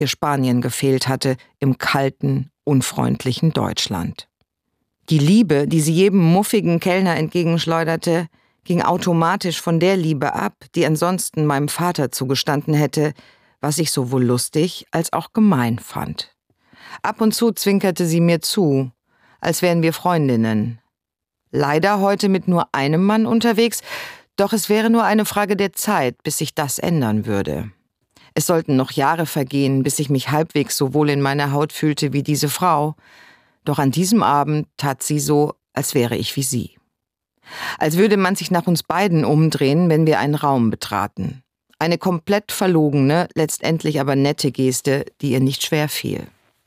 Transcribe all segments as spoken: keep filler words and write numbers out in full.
ihr Spanien gefehlt hatte im kalten, unfreundlichen Deutschland. Die Liebe, die sie jedem muffigen Kellner entgegenschleuderte, ging automatisch von der Liebe ab, die ansonsten meinem Vater zugestanden hätte, was ich sowohl lustig als auch gemein fand. Ab und zu zwinkerte sie mir zu, als wären wir Freundinnen. Leider heute mit nur einem Mann unterwegs, doch es wäre nur eine Frage der Zeit, bis sich das ändern würde. Es sollten noch Jahre vergehen, bis ich mich halbwegs so wohl in meiner Haut fühlte wie diese Frau. Doch an diesem Abend tat sie so, als wäre ich wie sie. Als würde man sich nach uns beiden umdrehen, wenn wir einen Raum betraten. Eine komplett verlogene, letztendlich aber nette Geste, die ihr nicht schwer fiel.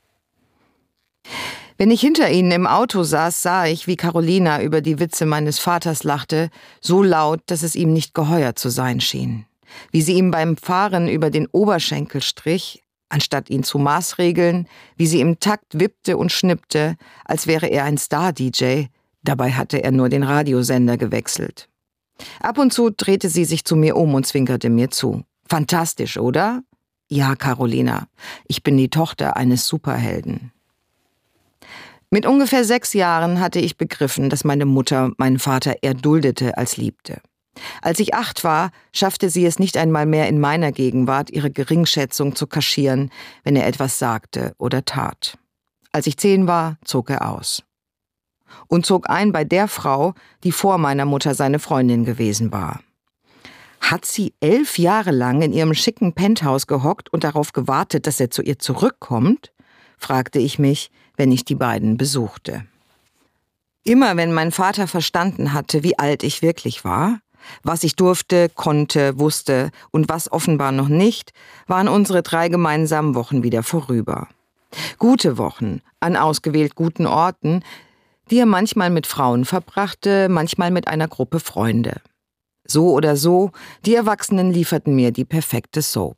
Wenn ich hinter ihnen im Auto saß, sah ich, wie Carolina über die Witze meines Vaters lachte, so laut, dass es ihm nicht geheuer zu sein schien. Wie sie ihm beim Fahren über den Oberschenkel strich, anstatt ihn zu maßregeln, wie sie im Takt wippte und schnippte, als wäre er ein Star-D J, dabei hatte er nur den Radiosender gewechselt. Ab und zu drehte sie sich zu mir um und zwinkerte mir zu. Fantastisch, oder? Ja, Carolina, ich bin die Tochter eines Superhelden. Mit ungefähr sechs Jahren hatte ich begriffen, dass meine Mutter meinen Vater eher duldete als liebte. Als ich acht war, schaffte sie es nicht einmal mehr in meiner Gegenwart, ihre Geringschätzung zu kaschieren, wenn er etwas sagte oder tat. Als ich zehn war, zog er aus. Und zog ein bei der Frau, die vor meiner Mutter seine Freundin gewesen war. Hat sie elf Jahre lang in ihrem schicken Penthouse gehockt und darauf gewartet, dass er zu ihr zurückkommt? Fragte ich mich, wenn ich die beiden besuchte. Immer wenn mein Vater verstanden hatte, wie alt ich wirklich war, was ich durfte, konnte, wusste und was offenbar noch nicht, waren unsere drei gemeinsamen Wochen wieder vorüber. Gute Wochen, an ausgewählt guten Orten, die er manchmal mit Frauen verbrachte, manchmal mit einer Gruppe Freunde. So oder so, die Erwachsenen lieferten mir die perfekte Soap.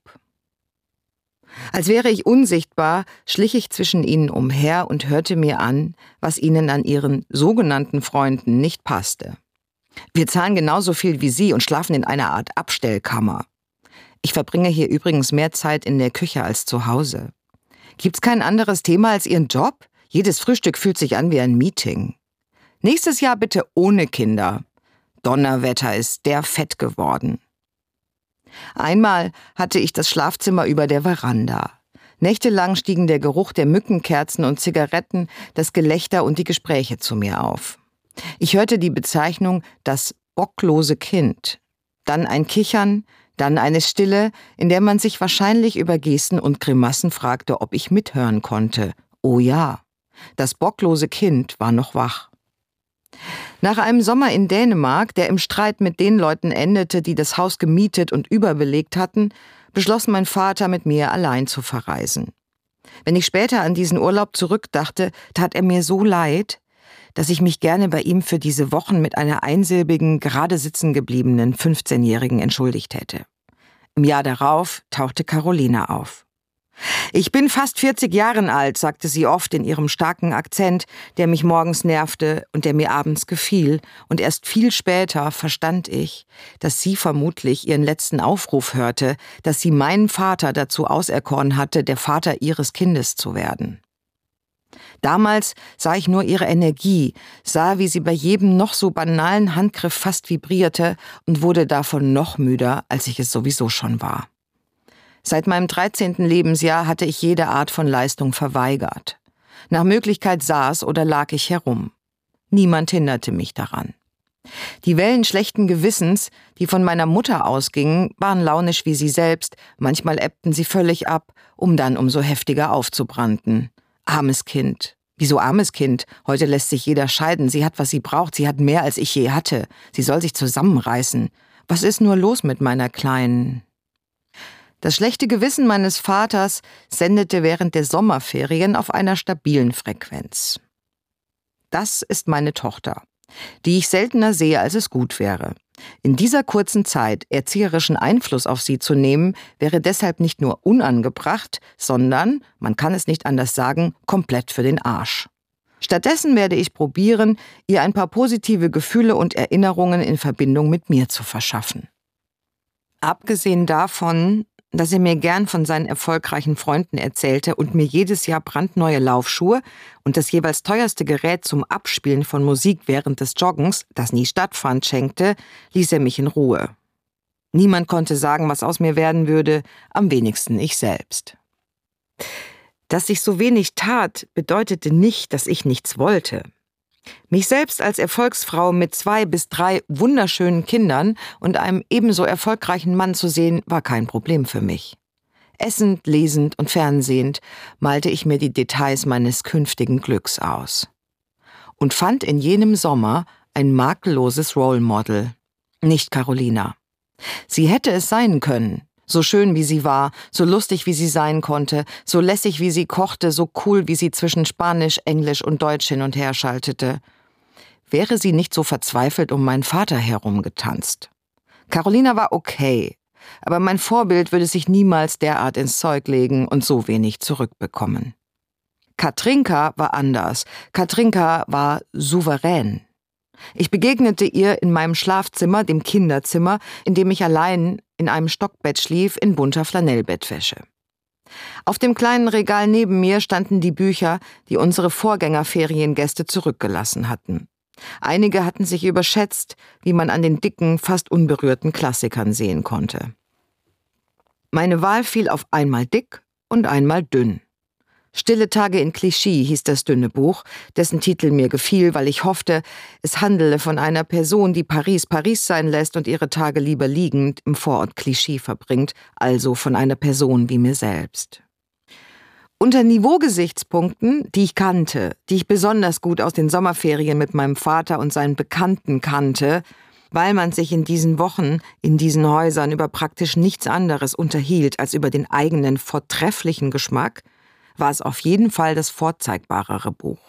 Als wäre ich unsichtbar, schlich ich zwischen ihnen umher und hörte mir an, was ihnen an ihren sogenannten Freunden nicht passte. Wir zahlen genauso viel wie Sie und schlafen in einer Art Abstellkammer. Ich verbringe hier übrigens mehr Zeit in der Küche als zu Hause. Gibt's kein anderes Thema als Ihren Job? Jedes Frühstück fühlt sich an wie ein Meeting. Nächstes Jahr bitte ohne Kinder. Donnerwetter, ist der fett geworden. Einmal hatte ich das Schlafzimmer über der Veranda. Nächtelang stiegen der Geruch der Mückenkerzen und Zigaretten, das Gelächter und die Gespräche zu mir auf. Ich hörte die Bezeichnung »das bocklose Kind«, dann ein Kichern, dann eine Stille, in der man sich wahrscheinlich über Gesten und Grimassen fragte, ob ich mithören konnte. Oh ja, das bocklose Kind war noch wach. Nach einem Sommer in Dänemark, der im Streit mit den Leuten endete, die das Haus gemietet und überbelegt hatten, beschloss mein Vater, mit mir allein zu verreisen. Wenn ich später an diesen Urlaub zurückdachte, tat er mir so leid, dass ich mich gerne bei ihm für diese Wochen mit einer einsilbigen, gerade sitzen gebliebenen fünfzehnjährigen entschuldigt hätte. Im Jahr darauf tauchte Carolina auf. »Ich bin fast vierzig Jahre alt«, sagte sie oft in ihrem starken Akzent, der mich morgens nervte und der mir abends gefiel, und erst viel später verstand ich, dass sie vermutlich ihren letzten Aufruf hörte, dass sie meinen Vater dazu auserkoren hatte, der Vater ihres Kindes zu werden. Damals sah ich nur ihre Energie, sah, wie sie bei jedem noch so banalen Handgriff fast vibrierte und wurde davon noch müder, als ich es sowieso schon war. Seit meinem dreizehnten Lebensjahr hatte ich jede Art von Leistung verweigert. Nach Möglichkeit saß oder lag ich herum. Niemand hinderte mich daran. Die Wellen schlechten Gewissens, die von meiner Mutter ausgingen, waren launisch wie sie selbst, manchmal ebbten sie völlig ab, um dann umso heftiger aufzubranden. Armes Kind. Wieso armes Kind? Heute lässt sich jeder scheiden. Sie hat, was sie braucht. Sie hat mehr, als ich je hatte. Sie soll sich zusammenreißen. Was ist nur los mit meiner Kleinen? Das schlechte Gewissen meines Vaters sendete während der Sommerferien auf einer stabilen Frequenz. Das ist meine Tochter, die ich seltener sehe, als es gut wäre. In dieser kurzen Zeit erzieherischen Einfluss auf sie zu nehmen, wäre deshalb nicht nur unangebracht, sondern, man kann es nicht anders sagen, komplett für den Arsch. Stattdessen werde ich probieren, ihr ein paar positive Gefühle und Erinnerungen in Verbindung mit mir zu verschaffen. Abgesehen davon, dass er mir gern von seinen erfolgreichen Freunden erzählte und mir jedes Jahr brandneue Laufschuhe und das jeweils teuerste Gerät zum Abspielen von Musik während des Joggens, das nie stattfand, schenkte, ließ er mich in Ruhe. Niemand konnte sagen, was aus mir werden würde, am wenigsten ich selbst. Dass ich so wenig tat, bedeutete nicht, dass ich nichts wollte. Mich selbst als Erfolgsfrau mit zwei bis drei wunderschönen Kindern und einem ebenso erfolgreichen Mann zu sehen, war kein Problem für mich. Essend, lesend und fernsehend malte ich mir die Details meines künftigen Glücks aus. Und fand in jenem Sommer ein makelloses Role Model, nicht Carolina. Sie hätte es sein können. So schön wie sie war, so lustig wie sie sein konnte, so lässig wie sie kochte, so cool wie sie zwischen Spanisch, Englisch und Deutsch hin und her schaltete. Wäre sie nicht so verzweifelt um meinen Vater herumgetanzt. Carolina war okay, aber mein Vorbild würde sich niemals derart ins Zeug legen und so wenig zurückbekommen. Katrinka war anders. Katrinka war souverän. Ich begegnete ihr in meinem Schlafzimmer, dem Kinderzimmer, in dem ich allein in einem Stockbett schlief, in bunter Flanellbettwäsche. Auf dem kleinen Regal neben mir standen die Bücher, die unsere Vorgängerferiengäste zurückgelassen hatten. Einige hatten sich überschätzt, wie man an den dicken, fast unberührten Klassikern sehen konnte. Meine Wahl fiel auf einmal dick und einmal dünn. Stille Tage in Clichy hieß das dünne Buch, dessen Titel mir gefiel, weil ich hoffte, es handele von einer Person, die Paris Paris sein lässt und ihre Tage lieber liegend im Vorort Clichy verbringt, also von einer Person wie mir selbst. Unter Niveaugesichtspunkten, die ich kannte, die ich besonders gut aus den Sommerferien mit meinem Vater und seinen Bekannten kannte, weil man sich in diesen Wochen, in diesen Häusern über praktisch nichts anderes unterhielt als über den eigenen vortrefflichen Geschmack, war es auf jeden Fall das vorzeigbarere Buch.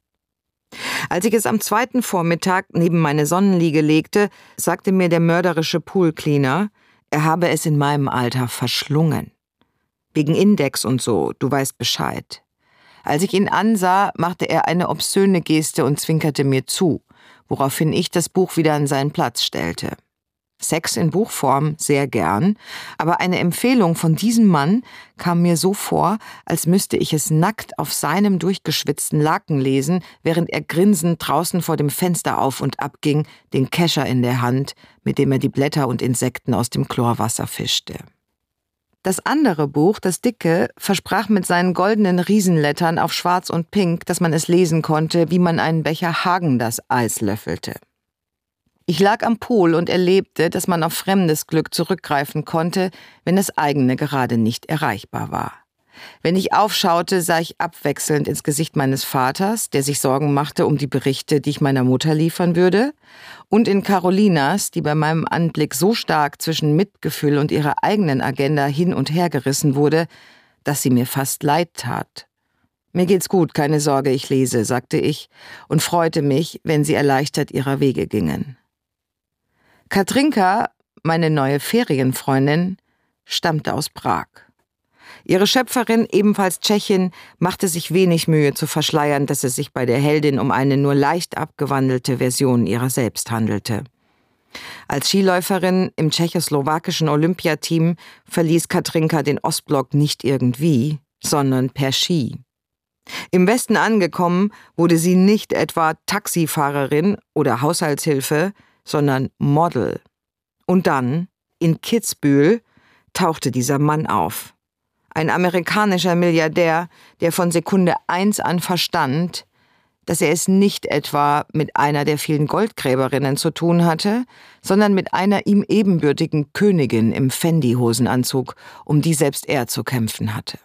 Als ich es am zweiten Vormittag neben meine Sonnenliege legte, sagte mir der mörderische Poolcleaner, er habe es in meinem Alter verschlungen. Wegen Index und so, du weißt Bescheid. Als ich ihn ansah, machte er eine obszöne Geste und zwinkerte mir zu, woraufhin ich das Buch wieder an seinen Platz stellte. Sex in Buchform sehr gern, aber eine Empfehlung von diesem Mann kam mir so vor, als müsste ich es nackt auf seinem durchgeschwitzten Laken lesen, während er grinsend draußen vor dem Fenster auf und ab ging, den Kescher in der Hand, mit dem er die Blätter und Insekten aus dem Chlorwasser fischte. Das andere Buch, das dicke, versprach mit seinen goldenen Riesenlettern auf Schwarz und Pink, dass man es lesen konnte, wie man einen Becher Häagen-Dazs-Eis löffelte. Ich lag am Pool und erlebte, dass man auf fremdes Glück zurückgreifen konnte, wenn das eigene gerade nicht erreichbar war. Wenn ich aufschaute, sah ich abwechselnd ins Gesicht meines Vaters, der sich Sorgen machte um die Berichte, die ich meiner Mutter liefern würde, und in Carolinas, die bei meinem Anblick so stark zwischen Mitgefühl und ihrer eigenen Agenda hin und her gerissen wurde, dass sie mir fast leid tat. »Mir geht's gut, keine Sorge, ich lese«, sagte ich und freute mich, wenn sie erleichtert ihrer Wege gingen. Katrinka, meine neue Ferienfreundin, stammte aus Prag. Ihre Schöpferin, ebenfalls Tschechin, machte sich wenig Mühe zu verschleiern, dass es sich bei der Heldin um eine nur leicht abgewandelte Version ihrer selbst handelte. Als Skiläuferin im tschechoslowakischen Olympiateam verließ Katrinka den Ostblock nicht irgendwie, sondern per Ski. Im Westen angekommen, wurde sie nicht etwa Taxifahrerin oder Haushaltshilfe, sondern Model. Und dann, in Kitzbühel, tauchte dieser Mann auf. Ein amerikanischer Milliardär, der von Sekunde eins an verstand, dass er es nicht etwa mit einer der vielen Goldgräberinnen zu tun hatte, sondern mit einer ihm ebenbürtigen Königin im Fendi-Hosenanzug, um die selbst er zu kämpfen hatte.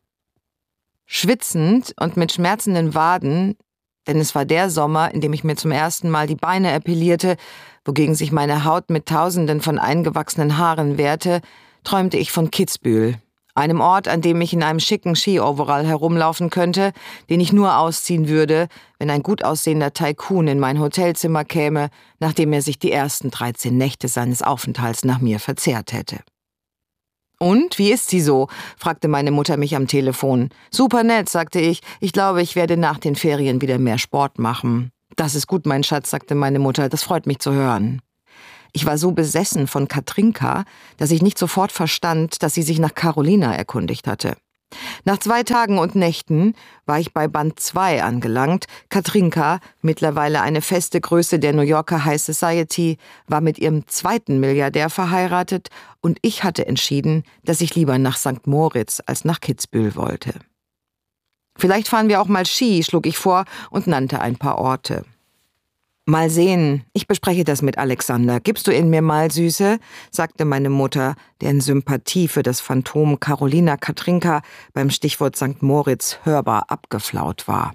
Schwitzend und mit schmerzenden Waden, denn es war der Sommer, in dem ich mir zum ersten Mal die Beine epilierte, wogegen sich meine Haut mit Tausenden von eingewachsenen Haaren wehrte, träumte ich von Kitzbühel, einem Ort, an dem ich in einem schicken Ski-Overall herumlaufen könnte, den ich nur ausziehen würde, wenn ein gut aussehender Tycoon in mein Hotelzimmer käme, nachdem er sich die ersten dreizehn Nächte seines Aufenthalts nach mir verzehrt hätte. »Und, wie ist sie so?« fragte meine Mutter mich am Telefon. »Super nett«, sagte ich. »Ich glaube, ich werde nach den Ferien wieder mehr Sport machen.« »Das ist gut, mein Schatz«, sagte meine Mutter. »Das freut mich zu hören.« Ich war so besessen von Katrinka, dass ich nicht sofort verstand, dass sie sich nach Carolina erkundigt hatte. Nach zwei Tagen und Nächten war ich bei Band zwei angelangt. Katrinka, mittlerweile eine feste Größe der New Yorker High Society, war mit ihrem zweiten Milliardär verheiratet und ich hatte entschieden, dass ich lieber nach Sankt Moritz als nach Kitzbühel wollte. Vielleicht fahren wir auch mal Ski, schlug ich vor und nannte ein paar Orte. »Mal sehen, ich bespreche das mit Alexander. Gibst du ihn mir mal, Süße?« sagte meine Mutter, deren Sympathie für das Phantom Carolina Katrinka beim Stichwort Sankt Moritz hörbar abgeflaut war.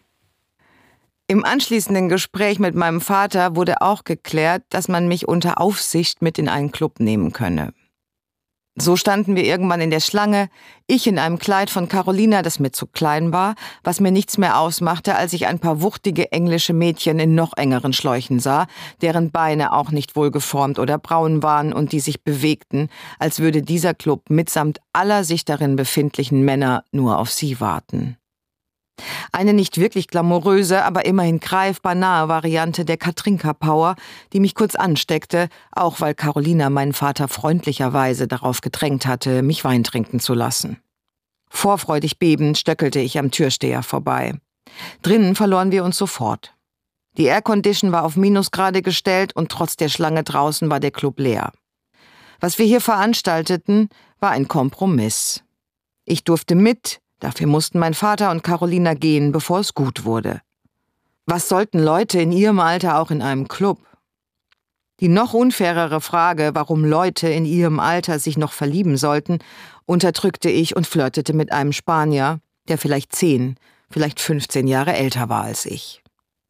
Im anschließenden Gespräch mit meinem Vater wurde auch geklärt, dass man mich unter Aufsicht mit in einen Club nehmen könne. So standen wir irgendwann in der Schlange, ich in einem Kleid von Carolina, das mir zu klein war, was mir nichts mehr ausmachte, als ich ein paar wuchtige englische Mädchen in noch engeren Schläuchen sah, deren Beine auch nicht wohlgeformt oder braun waren und die sich bewegten, als würde dieser Club mitsamt aller sich darin befindlichen Männer nur auf sie warten. Eine nicht wirklich glamouröse, aber immerhin greifbar nahe Variante der Katrinka-Power, die mich kurz ansteckte, auch weil Carolina meinen Vater freundlicherweise darauf gedrängt hatte, mich Wein trinken zu lassen. Vorfreudig bebend stöckelte ich am Türsteher vorbei. Drinnen verloren wir uns sofort. Die Aircondition war auf Minusgrade gestellt und trotz der Schlange draußen war der Club leer. Was wir hier veranstalteten, war ein Kompromiss. Ich durfte mit, dafür mussten mein Vater und Carolina gehen, bevor es gut wurde. Was sollten Leute in ihrem Alter auch in einem Club? Die noch unfairere Frage, warum Leute in ihrem Alter sich noch verlieben sollten, unterdrückte ich und flirtete mit einem Spanier, der vielleicht zehn, vielleicht fünfzehn Jahre älter war als ich.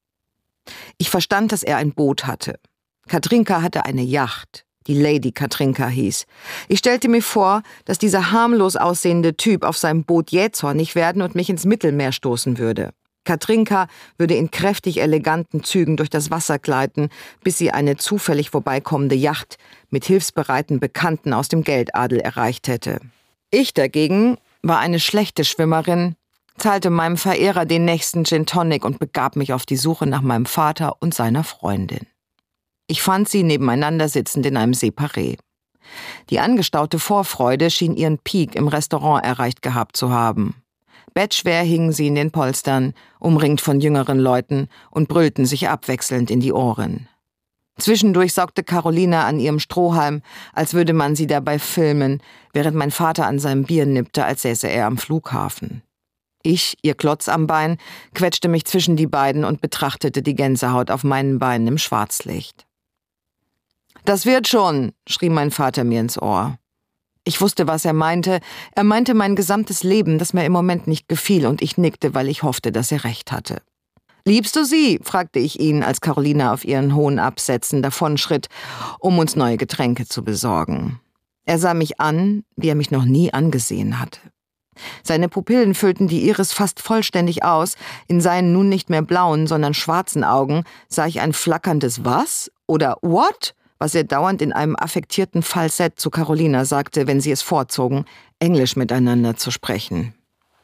Ich verstand, dass er ein Boot hatte. Katrinka hatte eine Yacht, die Lady Katrinka hieß. Ich stellte mir vor, dass dieser harmlos aussehende Typ auf seinem Boot jähzornig werden und mich ins Mittelmeer stoßen würde. Katrinka würde in kräftig eleganten Zügen durch das Wasser gleiten, bis sie eine zufällig vorbeikommende Yacht mit hilfsbereiten Bekannten aus dem Geldadel erreicht hätte. Ich dagegen war eine schlechte Schwimmerin, zahlte meinem Verehrer den nächsten Gin Tonic und begab mich auf die Suche nach meinem Vater und seiner Freundin. Ich fand sie nebeneinander sitzend in einem Separé. Die angestaute Vorfreude schien ihren Peak im Restaurant erreicht gehabt zu haben. Bettschwer hingen sie in den Polstern, umringt von jüngeren Leuten, und brüllten sich abwechselnd in die Ohren. Zwischendurch saugte Carolina an ihrem Strohhalm, als würde man sie dabei filmen, während mein Vater an seinem Bier nippte, als säße er am Flughafen. Ich, ihr Klotz am Bein, quetschte mich zwischen die beiden und betrachtete die Gänsehaut auf meinen Beinen im Schwarzlicht. »Das wird schon«, schrie mein Vater mir ins Ohr. Ich wusste, was er meinte. Er meinte mein gesamtes Leben, das mir im Moment nicht gefiel, und ich nickte, weil ich hoffte, dass er recht hatte. »Liebst du sie?« fragte ich ihn, als Carolina auf ihren hohen Absätzen davonschritt, um uns neue Getränke zu besorgen. Er sah mich an, wie er mich noch nie angesehen hatte. Seine Pupillen füllten die Iris fast vollständig aus. In seinen nun nicht mehr blauen, sondern schwarzen Augen sah ich ein flackerndes »Was« oder »What?«, was er dauernd in einem affektierten Falsett zu Carolina sagte, wenn sie es vorzogen, Englisch miteinander zu sprechen.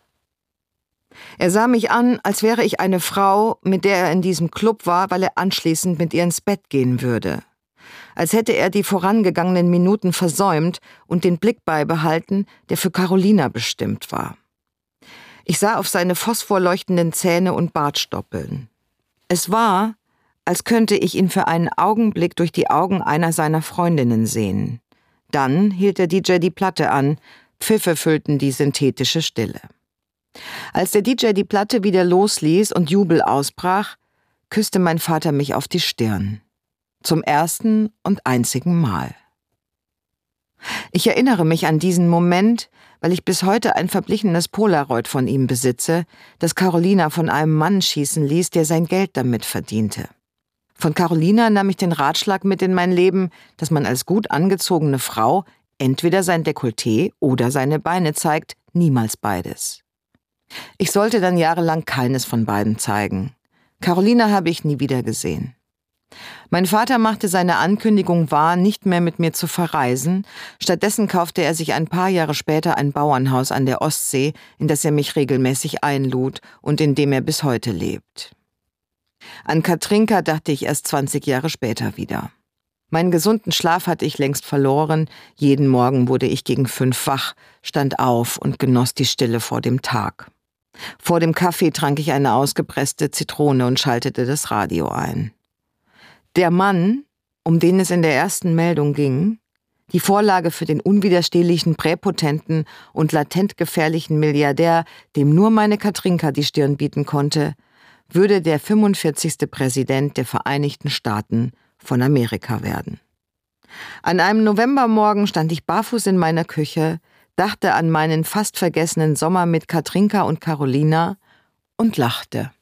Er sah mich an, als wäre ich eine Frau, mit der er in diesem Club war, weil er anschließend mit ihr ins Bett gehen würde. Als hätte er die vorangegangenen Minuten versäumt und den Blick beibehalten, der für Carolina bestimmt war. Ich sah auf seine phosphorleuchtenden Zähne und Bartstoppeln. Es war, als könnte ich ihn für einen Augenblick durch die Augen einer seiner Freundinnen sehen. Dann hielt der D J die Platte an, Pfiffe füllten die synthetische Stille. Als der D J die Platte wieder losließ und Jubel ausbrach, küsste mein Vater mich auf die Stirn. Zum ersten und einzigen Mal. Ich erinnere mich an diesen Moment, weil ich bis heute ein verblichenes Polaroid von ihm besitze, das Carolina von einem Mann schießen ließ, der sein Geld damit verdiente. Von Carolina nahm ich den Ratschlag mit in mein Leben, dass man als gut angezogene Frau entweder sein Dekolleté oder seine Beine zeigt, niemals beides. Ich sollte dann jahrelang keines von beiden zeigen. Carolina habe ich nie wieder gesehen. Mein Vater machte seine Ankündigung wahr, nicht mehr mit mir zu verreisen. Stattdessen kaufte er sich ein paar Jahre später ein Bauernhaus an der Ostsee, in das er mich regelmäßig einlud und in dem er bis heute lebt. An Katrinka dachte ich erst zwanzig Jahre später wieder. Meinen gesunden Schlaf hatte ich längst verloren. Jeden Morgen wurde ich gegen fünf wach, stand auf und genoss die Stille vor dem Tag. Vor dem Kaffee trank ich eine ausgepresste Zitrone und schaltete das Radio ein. Der Mann, um den es in der ersten Meldung ging, die Vorlage für den unwiderstehlichen, präpotenten und latent gefährlichen Milliardär, dem nur meine Katrinka die Stirn bieten konnte, würde der fünfundvierzigste Präsident der Vereinigten Staaten von Amerika werden. An einem Novembermorgen stand ich barfuß in meiner Küche, dachte an meinen fast vergessenen Sommer mit Katrinka und Carolina und lachte.